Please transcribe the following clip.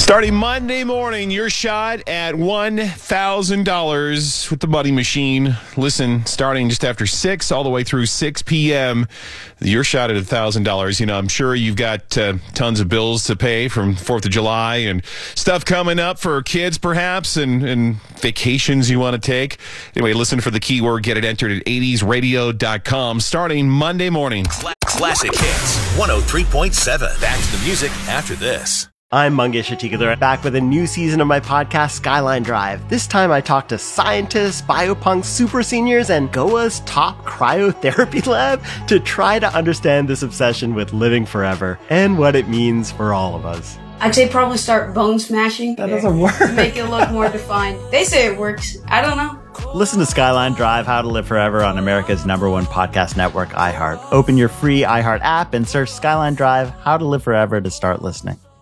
Starting Monday morning, your shot at $1,000 with the Money Machine. Listen, starting just after 6 all the way through 6 p.m., your shot at $1,000. You know, I'm sure you've got tons of bills to pay from 4th of July and stuff coming up for kids, perhaps, and vacations you want to take. Anyway, listen for the keyword. Get it entered at 80sradio.com starting Monday morning. Classic Hits 103.7. Back to the music after this. I'm Mangesh Hattikudur, back with a new season of my podcast, Skyline Drive. This time I talk to scientists, biopunks, super seniors, and Goa's top cryotherapy lab to try to understand this obsession with living forever and what it means for all of us. I'd say probably start bone smashing. That doesn't work. To make it look more defined. They say it works. I don't know. Listen to Skyline Drive, How to Live Forever on America's #1 podcast network, iHeart. Open your free iHeart app and search Skyline Drive, How to Live Forever to start listening.